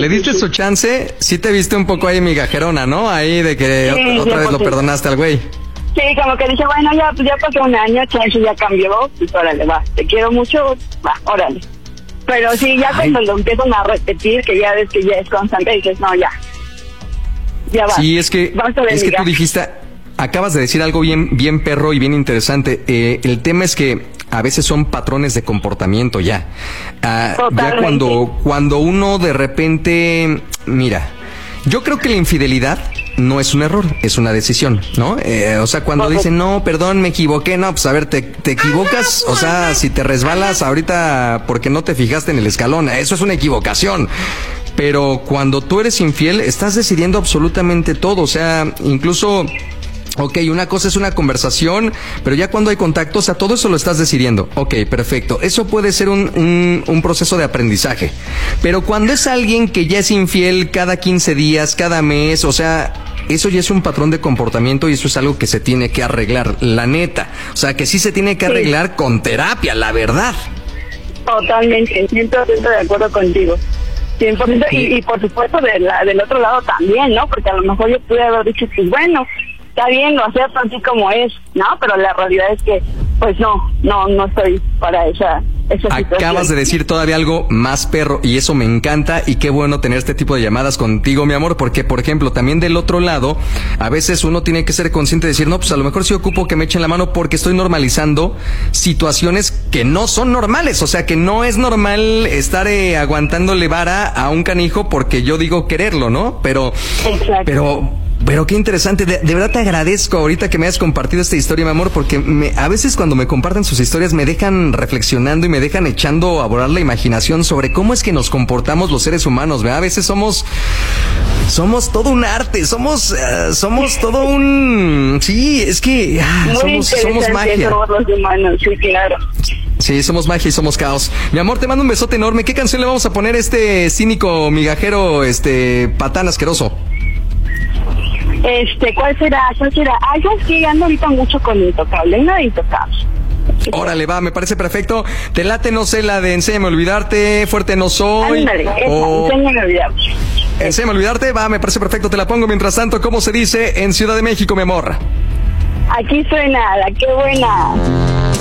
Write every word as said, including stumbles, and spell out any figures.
le diste su chance, sí te viste un poco ahí migajerona, ¿no? Ahí de que Sí, otra vez lo sí. perdonaste al güey. Sí, como que dije, bueno, ya, pues ya pasó un año, chance ya cambió, pues órale, va, te quiero mucho, va, órale. Pero sí, ya Ay. cuando lo empiezan a repetir, que ya ves que ya es constante, dices, no, ya, ya va. Sí, es que, Basta de es que tú migajas. dijiste, acabas de decir algo bien, bien perro y bien interesante. Eh, el tema es que a veces son patrones de comportamiento ya. Ah, ya Totalmente. cuando, cuando uno de repente, mira, yo creo que la infidelidad no es un error, es una decisión, ¿no? Eh, o sea, cuando dicen, no, perdón, me equivoqué, no, pues a ver, te, te equivocas, o sea, si te resbalas ahorita porque no te fijaste en el escalón, eso es una equivocación. Pero cuando tú eres infiel, estás decidiendo absolutamente todo, o sea, incluso... Ok, una cosa es una conversación, pero ya cuando hay contacto, o sea, todo eso lo estás decidiendo. Ok, perfecto. Eso puede ser un, un, un proceso de aprendizaje. Pero cuando es alguien que ya es infiel cada quince días, cada mes, o sea, eso ya es un patrón de comportamiento y eso es algo que se tiene que arreglar, la neta. O sea, que sí se tiene que arreglar sí. con terapia, la verdad. Totalmente, cien por ciento de acuerdo contigo. cien por ciento. Sí. Y, y por supuesto de la, del otro lado también, ¿no? Porque a lo mejor yo pude haber dicho, pues bueno, está bien, lo acepto así como es, ¿no? Pero la realidad es que, pues no, no, no estoy para esa, esa situación. Acabas de decir todavía algo más perro y eso me encanta y qué bueno tener este tipo de llamadas contigo, mi amor, porque, por ejemplo, también del otro lado, a veces uno tiene que ser consciente de decir, no, pues a lo mejor sí ocupo que me echen la mano porque estoy normalizando situaciones que no son normales, o sea, que no es normal estar eh, aguantándole vara a un canijo porque yo digo quererlo, ¿no? Pero, Exacto. pero... Pero qué interesante, de, de verdad te agradezco ahorita que me hayas compartido esta historia, mi amor, porque me, a veces cuando me comparten sus historias me dejan reflexionando y me dejan echando a volar la imaginación sobre cómo es que nos comportamos los seres humanos, ¿verdad? A veces somos, somos todo un arte, somos, uh, somos todo un, sí, es que uh, somos, somos magia. Somos los humanos, sí, claro. Sí, somos magia y somos caos. Mi amor, te mando un besote enorme. ¿Qué canción le vamos a poner a este cínico, migajero, este patán asqueroso? Este, ¿cuál será? ¿Cuál será? Ah, yo es que ando ahorita mucho con Intocable, no de Intocable. Órale, va, me parece perfecto. Te late, no sé, la de Enséñame a olvidarte, Fuerte no soy. Ándale, esa, o... Enséñame a olvidarte. Enséñame a olvidarte, va, me parece perfecto, te la pongo. Mientras tanto, ¿cómo se dice en Ciudad de México, mi amor? Aquí suena, la qué buena.